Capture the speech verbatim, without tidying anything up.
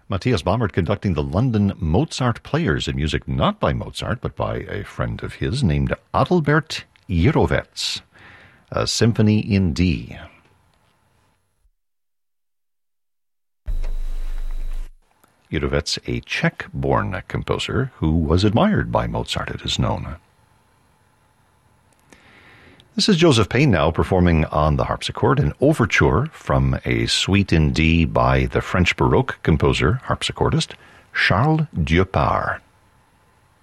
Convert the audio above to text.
Matthias Baumert conducting the London Mozart Players, in music not by Mozart, but by a friend of his named Adalbert Jirovec, a symphony in D. Jirovec, a Czech-born composer who was admired by Mozart, it is known. This is Joseph Payne now performing on the harpsichord an overture from a suite in D by the French Baroque composer, harpsichordist, Charles Dieupart.